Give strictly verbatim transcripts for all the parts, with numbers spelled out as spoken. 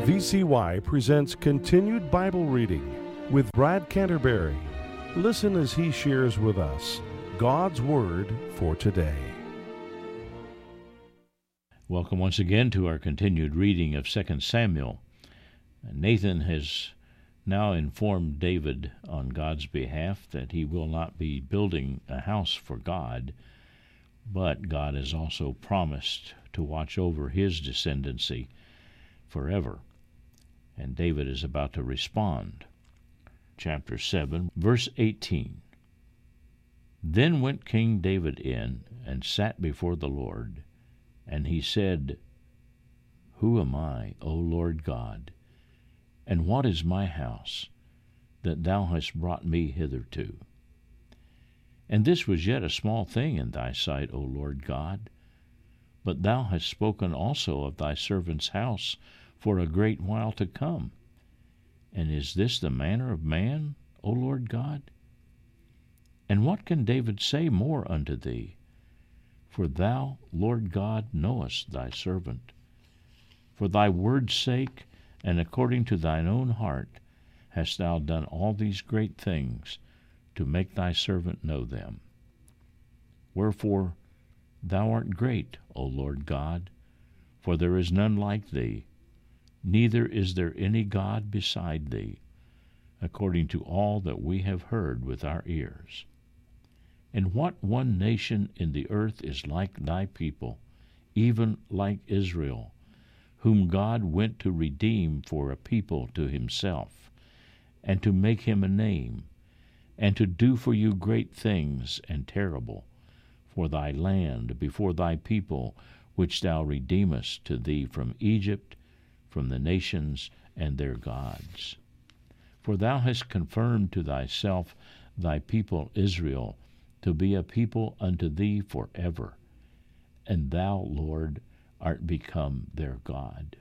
V C Y presents Continued Bible Reading with Brad Canterbury. Listen as he shares with us God's Word for today. Welcome once again to our continued reading of Second Samuel. Nathan has now informed David on God's behalf that he will not be building a house for God, but God has also promised to watch over his descendancy forever. And David is about to respond. Chapter seven, verse eighteen. Then went King David in and sat before the Lord, and he said, Who am I, O Lord God, and what is my house, that thou hast brought me hitherto? And this was yet a small thing in thy sight, O Lord God, but thou hast spoken also of thy servant's house for a great while to come. And is this the manner of man, O Lord God? And what can David say more unto thee? For thou, Lord God, knowest thy servant. For thy word's sake, and according to thine own heart, hast thou done all these great things, to make thy servant know them. Wherefore thou art great, O Lord God, for there is none like thee, neither is there any God beside thee, according to all that we have heard with our ears. And what one nation in the earth is like thy people, even like Israel, whom God went to redeem for a people to himself, and to make him a name, and to do for you great things and terrible, for thy land before thy people, which thou redeemest to thee from Egypt, from the nations and their gods. For thou hast confirmed to thyself thy people Israel, to be a people unto thee forever, and thou, Lord, art become their God.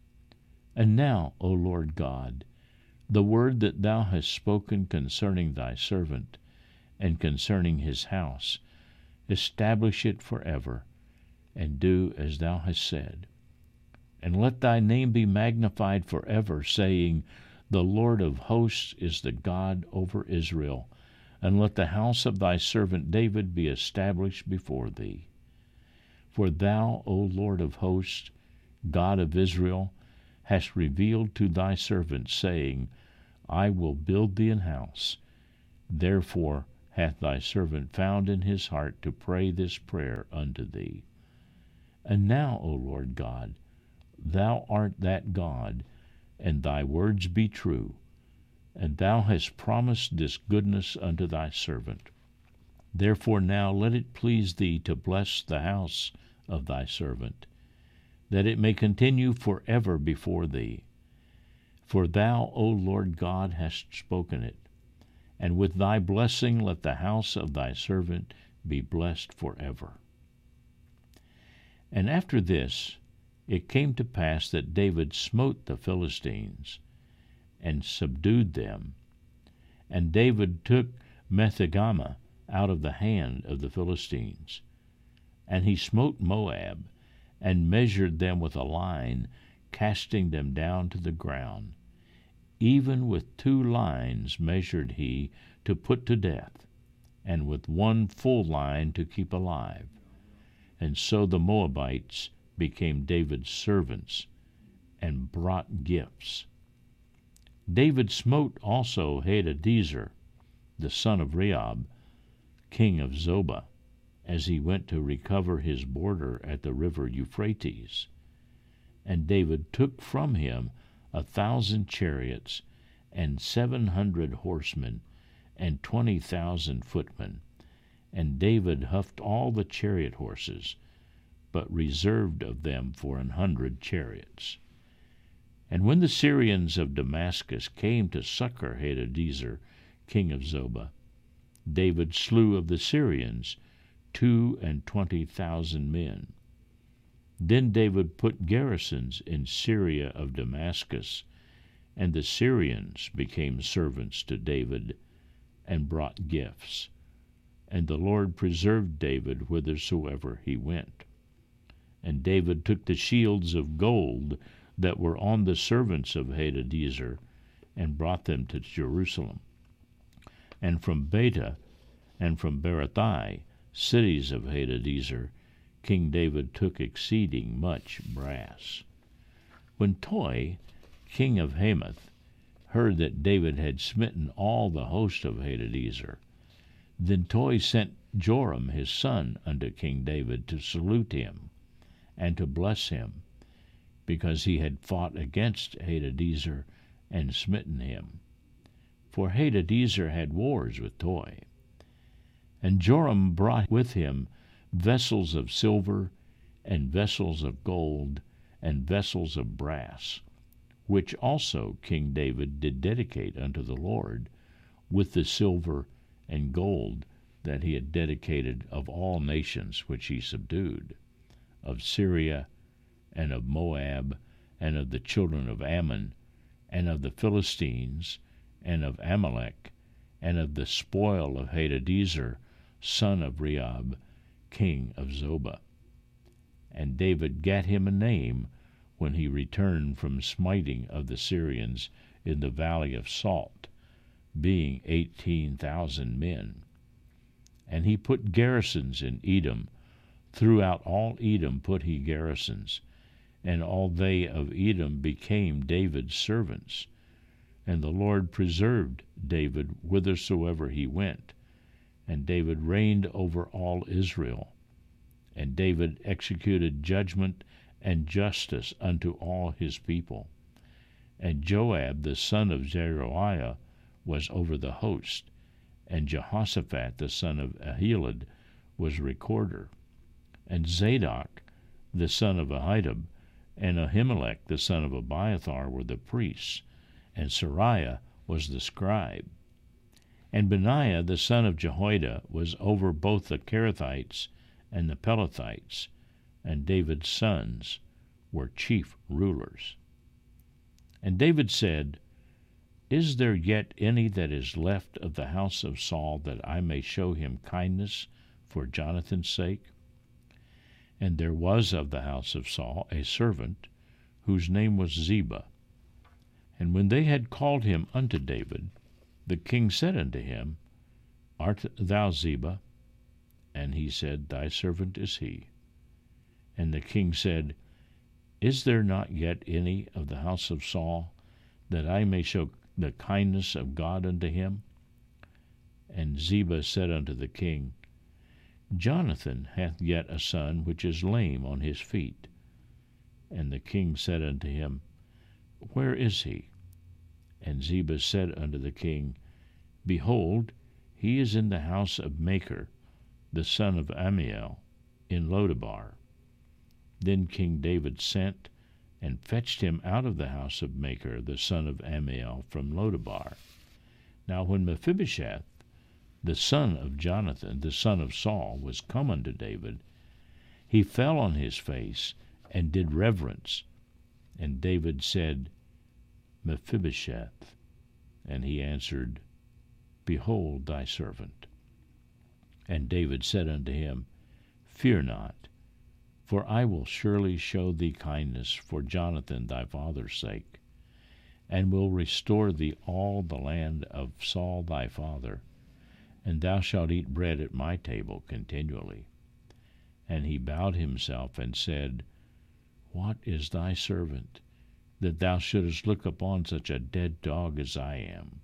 And now, O Lord God, the word that thou hast spoken concerning thy servant, and concerning his house, establish it forever, and do as thou hast said. And let thy name be magnified forever, saying, The Lord of hosts is the God over Israel, and let the house of thy servant David be established before thee. For thou, O Lord of hosts, God of Israel, hast revealed to thy servant, saying, I will build thee an house. Therefore hath thy servant found in his heart to pray this prayer unto thee. And now, O Lord God, thou art that God, and thy words be true, and thou hast promised this goodness unto thy servant. Therefore now let it please thee to bless the house of thy servant, that it may continue forever before thee. For thou, O Lord God, hast spoken it, and with thy blessing let the house of thy servant be blessed forever. And after this it came to pass that David smote the Philistines, and subdued them. And David took Methegama out of the hand of the Philistines. And he smote Moab, and measured them with a line, casting them down to the ground. Even with two lines measured he to put to death, and with one full line to keep alive. And so the Moabites became David's servants, and brought gifts. David smote also Hadadezer, the son of Rehob, king of Zobah, as he went to recover his border at the river Euphrates. And David took from him a thousand chariots, and seven hundred horsemen, and twenty thousand footmen. And David huffed all the chariot horses, but reserved of them for an hundred chariots. And when the Syrians of Damascus came to succor Hadadezer, king of Zobah, David slew of the Syrians two and twenty thousand men. Then David put garrisons in Syria of Damascus, and the Syrians became servants to David, and brought gifts. And the Lord preserved David whithersoever he went. And David took the shields of gold that were on the servants of Hadadezer, and brought them to Jerusalem. And from Beta and from Berothai, cities of Hadadezer, King David took exceeding much brass. When Toi, king of Hamath, heard that David had smitten all the host of Hadadezer, then Toi sent Joram his son unto King David to salute him, and to bless him, because he had fought against Hadadezer and smitten him. For Hadadezer had wars with Toi. And Joram brought with him vessels of silver, and vessels of gold, and vessels of brass, which also King David did dedicate unto the Lord, with the silver and gold that he had dedicated of all nations which he subdued, of Syria, and of Moab, and of the children of Ammon, and of the Philistines, and of Amalek, and of the spoil of Hadadezer, son of Rehob, king of Zobah. And David gat him a name when he returned from smiting of the Syrians in the valley of Salt, being eighteen thousand men. And he put garrisons in Edom. Throughout all Edom put he garrisons, and all they of Edom became David's servants. And the Lord preserved David whithersoever he went, and David reigned over all Israel. And David executed judgment and justice unto all his people. And Joab the son of Zeruiah was over the host, and Jehoshaphat the son of Ahilud was recorder. And Zadok the son of Ahitub and Ahimelech the son of Abiathar were the priests, and Sariah was the scribe. And Benaiah the son of Jehoiada was over both the Kerethites and the Pelethites, and David's sons were chief rulers. And David said, Is there yet any that is left of the house of Saul, that I may show him kindness for Jonathan's sake? And there was of the house of Saul a servant, whose name was Ziba. And when they had called him unto David, the king said unto him, Art thou Ziba? And he said, Thy servant is he. And the king said, Is there not yet any of the house of Saul, that I may show the kindness of God unto him? And Ziba said unto the king, Jonathan hath yet a son which is lame on his feet. And the king said unto him, Where is he? And Ziba said unto the king, Behold, he is in the house of Machir, the son of Ammiel, in Lodebar. Then King David sent and fetched him out of the house of Machir, the son of Ammiel, from Lodebar. Now when Mephibosheth, the son of Jonathan, the son of Saul, was come unto David, he fell on his face and did reverence. And David said, Mephibosheth. And he answered, Behold thy servant. And David said unto him, Fear not, for I will surely show thee kindness for Jonathan thy father's sake, and will restore thee all the land of Saul thy father, and thou shalt eat bread at my table continually. And he bowed himself and said, What is thy servant, that thou shouldest look upon such a dead dog as I am?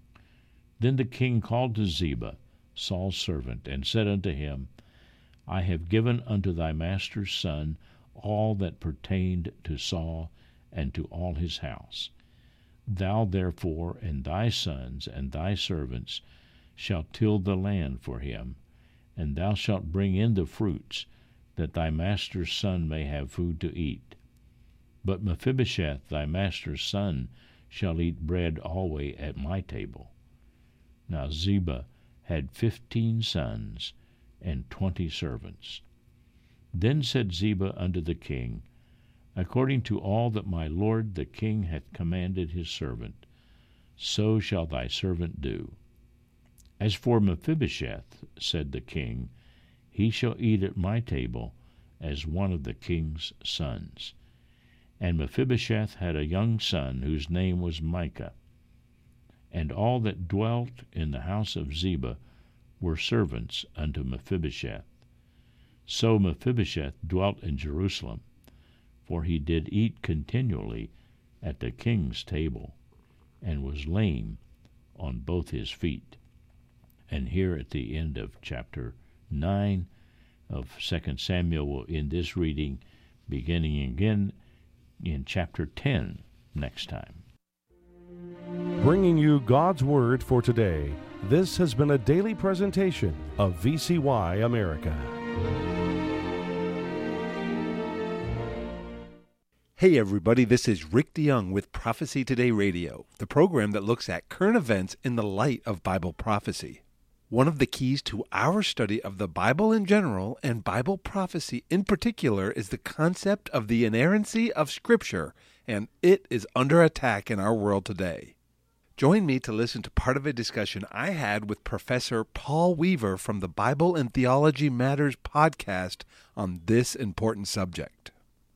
Then the king called to Ziba, Saul's servant, and said unto him, I have given unto thy master's son all that pertained to Saul and to all his house. Thou therefore and thy sons and thy servants shalt till the land for him, and thou shalt bring in the fruits, that thy master's son may have food to eat. But Mephibosheth thy master's son shall eat bread alway at my table. Now Ziba had fifteen sons and twenty servants. Then said Ziba unto the king, According to all that my lord the king hath commanded his servant, so shall thy servant do. As for Mephibosheth, said the king, he shall eat at my table as one of the king's sons. And Mephibosheth had a young son whose name was Micah. And all that dwelt in the house of Ziba were servants unto Mephibosheth. So Mephibosheth dwelt in Jerusalem, for he did eat continually at the king's table, and was lame on both his feet. And here at the end of chapter nine of Second Samuel, we'll end this reading, beginning again in chapter ten next time. Bringing you God's Word for today, this has been a daily presentation of V C Y America. Hey everybody, this is Rick DeYoung with Prophecy Today Radio, the program that looks at current events in the light of Bible prophecy. One of the keys to our study of the Bible in general and Bible prophecy in particular is the concept of the inerrancy of Scripture, and it is under attack in our world today. Join me to listen to part of a discussion I had with Professor Paul Weaver from the Bible and Theology Matters podcast on this important subject.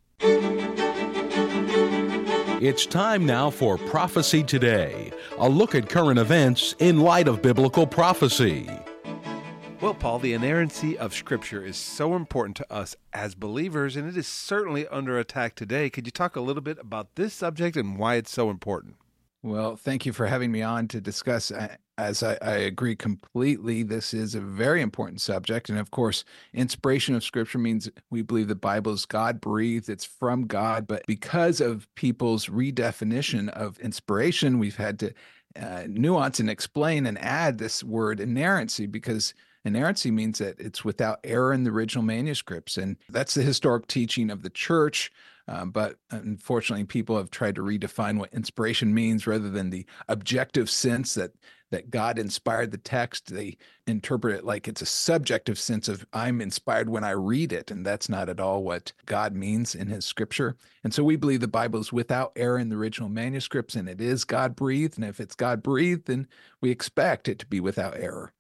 It's time now for Prophecy Today, a look at current events in light of biblical prophecy. Well, Paul, the inerrancy of Scripture is so important to us as believers, and it is certainly under attack today. Could you talk a little bit about this subject and why it's so important? Well, thank you for having me on to discuss. As I, I agree completely, this is a very important subject. And of course, inspiration of Scripture means we believe the Bible is God-breathed, it's from God. But because of people's redefinition of inspiration, we've had to uh, nuance and explain and add this word inerrancy, because inerrancy means that it's without error in the original manuscripts. And that's the historic teaching of the church. Um, but unfortunately, people have tried to redefine what inspiration means rather than the objective sense that that God inspired the text. They interpret it like it's a subjective sense of I'm inspired when I read it, and that's not at all what God means in his Scripture. And so we believe the Bible is without error in the original manuscripts, and it is God-breathed. And if it's God-breathed, then we expect it to be without error.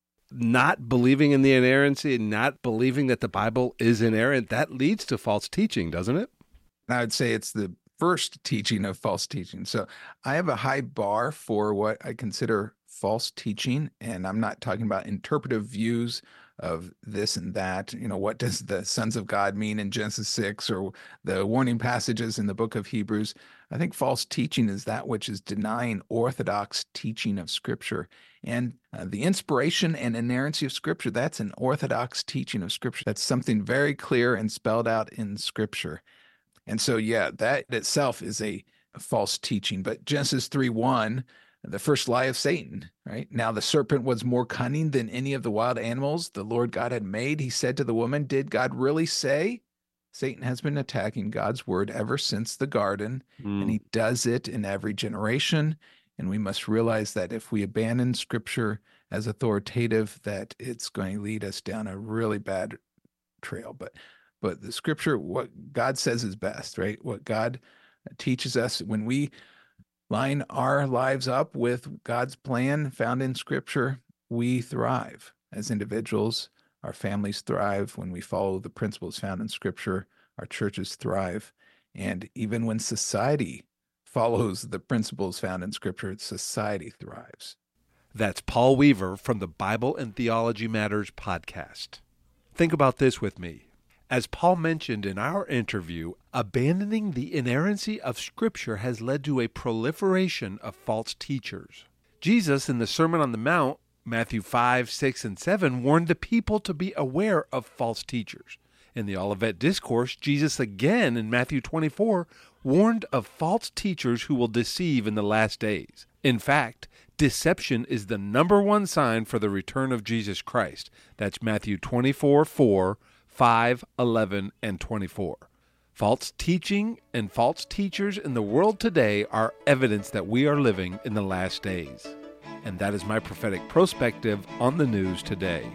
Not believing in the inerrancy and not believing that the Bible is inerrant, that leads to false teaching, doesn't it? I would say it's the first teaching of false teaching. So I have a high bar for what I consider false teaching, and I'm not talking about interpretive views of this and that. You know, what does the sons of God mean in Genesis six or the warning passages in the book of Hebrews? I think false teaching is that which is denying orthodox teaching of Scripture. And uh, the inspiration and inerrancy of Scripture, that's an orthodox teaching of Scripture. That's something very clear and spelled out in Scripture. And so, yeah, that itself is a false teaching. But Genesis three one, the first lie of Satan, right? Now the serpent was more cunning than any of the wild animals the Lord God had made. He said to the woman, did God really say? Satan has been attacking God's word ever since the garden, mm. and he does it in every generation. And we must realize that if we abandon Scripture as authoritative, that it's going to lead us down a really bad trail. But But the Scripture, what God says is best, right? What God teaches us, when we line our lives up with God's plan found in Scripture, we thrive as individuals. Our families thrive when we follow the principles found in Scripture. Our churches thrive. And even when society follows the principles found in Scripture, society thrives. That's Paul Weaver from the Bible and Theology Matters podcast. Think about this with me. As Paul mentioned in our interview, abandoning the inerrancy of Scripture has led to a proliferation of false teachers. Jesus, in the Sermon on the Mount, Matthew five, six, and seven, warned the people to be aware of false teachers. In the Olivet Discourse, Jesus again, in Matthew twenty-four, warned of false teachers who will deceive in the last days. In fact, deception is the number one sign for the return of Jesus Christ. That's Matthew twenty-four, four, five, eleven, and twenty-four. False teaching and false teachers in the world today are evidence that we are living in the last days. And that is my prophetic perspective on the news today.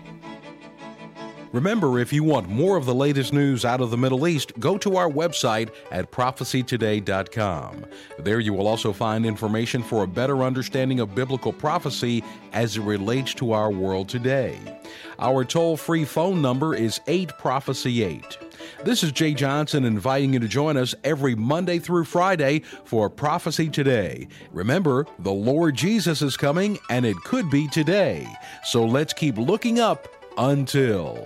Remember, if you want more of the latest news out of the Middle East, go to our website at prophecy today dot com. There you will also find information for a better understanding of biblical prophecy as it relates to our world today. Our toll-free phone number is eight prophecy eight. This is Jay Johnson inviting you to join us every Monday through Friday for Prophecy Today. Remember, the Lord Jesus is coming, and it could be today. So let's keep looking up until...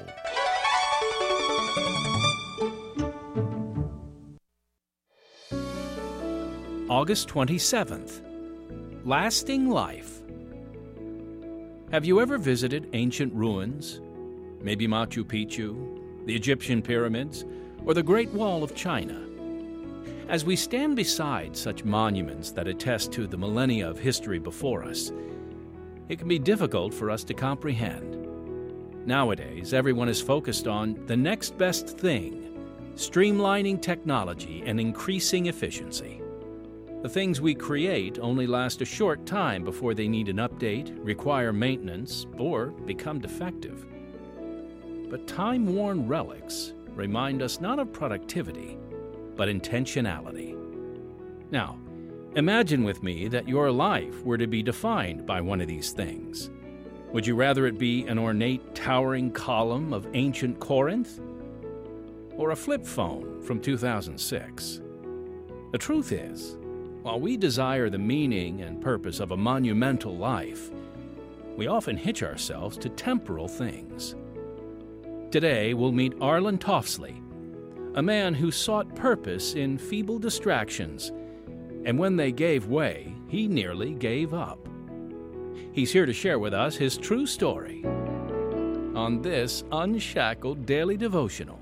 August twenty-seventh, Lasting Life. Have you ever visited ancient ruins? Maybe Machu Picchu, the Egyptian pyramids, or the Great Wall of China? As we stand beside such monuments that attest to the millennia of history before us, it can be difficult for us to comprehend. Nowadays, everyone is focused on the next best thing, streamlining technology and increasing efficiency. The things we create only last a short time before they need an update, require maintenance, or become defective. But time-worn relics remind us not of productivity, but intentionality. Now, imagine with me that your life were to be defined by one of these things. Would you rather it be an ornate, towering column of ancient Corinth, or a flip phone from two thousand six? The truth is, while we desire the meaning and purpose of a monumental life, we often hitch ourselves to temporal things. Today, we'll meet Arlen Toffsley, a man who sought purpose in feeble distractions, and when they gave way, he nearly gave up. He's here to share with us his true story on this Unshackled Daily Devotional.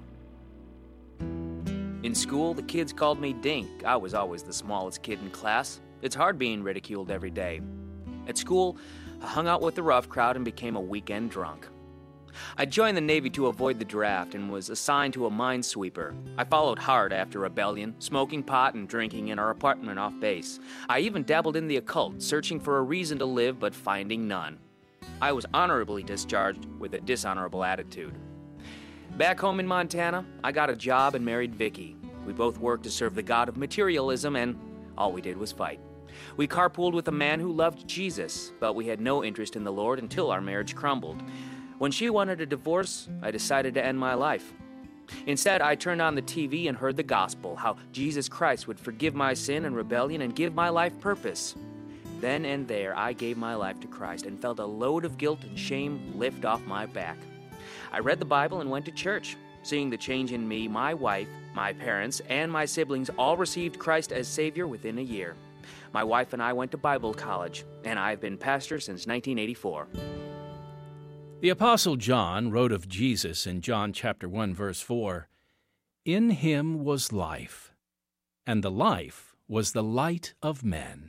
In school, the kids called me Dink. I was always the smallest kid in class. It's hard being ridiculed every day. At school, I hung out with the rough crowd and became a weekend drunk. I joined the Navy to avoid the draft and was assigned to a minesweeper. I followed hard after rebellion, smoking pot and drinking in our apartment off base. I even dabbled in the occult, searching for a reason to live but finding none. I was honorably discharged with a dishonorable attitude. Back home in Montana, I got a job and married Vicky. We both worked to serve the god of materialism, and all we did was fight. We carpooled with a man who loved Jesus, but we had no interest in the Lord until our marriage crumbled. When she wanted a divorce, I decided to end my life. Instead, I turned on the T V and heard the gospel, how Jesus Christ would forgive my sin and rebellion and give my life purpose. Then and there, I gave my life to Christ and felt a load of guilt and shame lift off my back. I read the Bible and went to church. Seeing the change in me, my wife, my parents, and my siblings all received Christ as Savior within a year. My wife and I went to Bible college, and I've been pastor since nineteen eighty-four. The Apostle John wrote of Jesus in John chapter one, verse four, "In him was life, and the life was the light of men."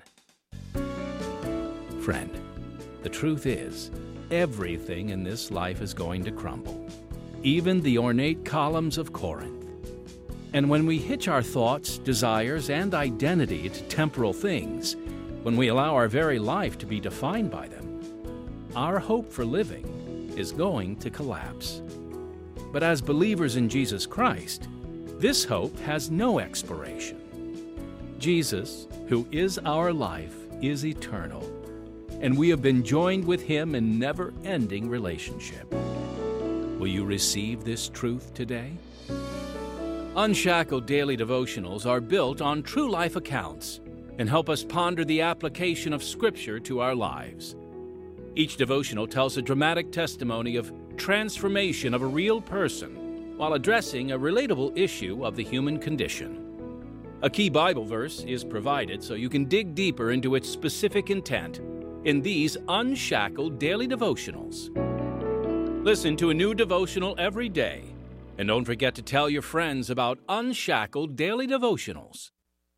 Friend, the truth is, everything in this life is going to crumble, even the ornate columns of Corinth. And when we hitch our thoughts, desires, and identity to temporal things, when we allow our very life to be defined by them, our hope for living is going to collapse. But as believers in Jesus Christ, this hope has no expiration. Jesus, who is our life, is eternal, and we have been joined with him in never-ending relationship. Will you receive this truth today? Unshackled Daily Devotionals are built on true life accounts and help us ponder the application of Scripture to our lives. Each devotional tells a dramatic testimony of transformation of a real person while addressing a relatable issue of the human condition. A key Bible verse is provided so you can dig deeper into its specific intent in these Unshackled Daily Devotionals. Listen to a new devotional every day, and don't forget to tell your friends about Unshackled Daily Devotionals.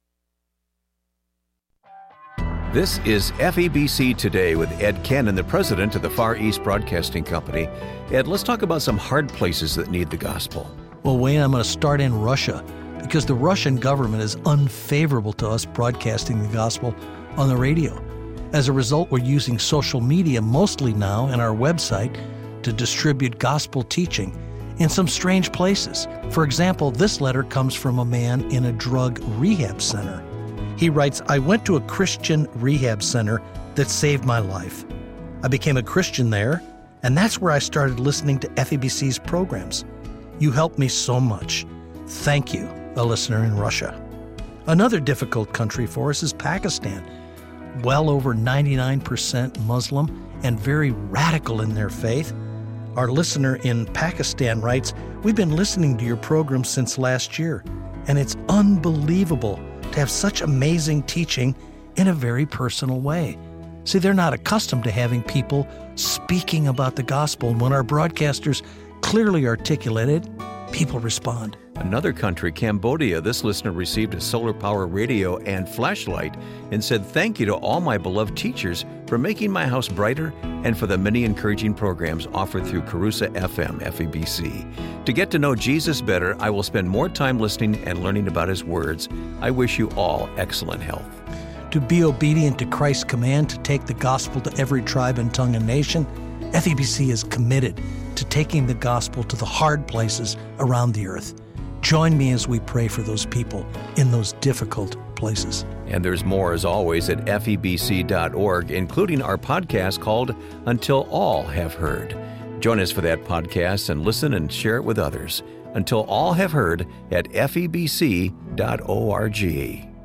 This is F E B C Today with Ed Cannon, the president of the Far East Broadcasting Company. Ed, let's talk about some hard places that need the gospel. Well, Wayne, I'm going to start in Russia because the Russian government is unfavorable to us broadcasting the gospel on the radio. As a result, we're using social media mostly now and our website to distribute gospel teaching in some strange places. For example, this letter comes from a man in a drug rehab center. He writes, "I went to a Christian rehab center that saved my life. I became a Christian there, and that's where I started listening to F E B C's programs. You helped me so much. Thank you, a listener in Russia. Another difficult country for us is Pakistan. Well over ninety-nine percent Muslim and very radical in their faith. Our listener in Pakistan writes, "We've been listening to your program since last year, and it's unbelievable to have such amazing teaching in a very personal way." See, they're not accustomed to having people speaking about the gospel, and when our broadcasters clearly articulate it, people respond. Another country, Cambodia, this listener received a solar power radio and flashlight and said, "Thank you to all my beloved teachers for making my house brighter and for the many encouraging programs offered through Carusa F M F E B C. To get to know Jesus better, I will spend more time listening and learning about His words. I wish you all excellent health." To be obedient to Christ's command to take the gospel to every tribe and tongue and nation, F E B C is committed to taking the gospel to the hard places around the earth. Join me as we pray for those people in those difficult places. And there's more, as always, at F E B C dot org, including our podcast called Until All Have Heard. Join us for that podcast and listen and share it with others. Until All Have Heard at F E B C dot org.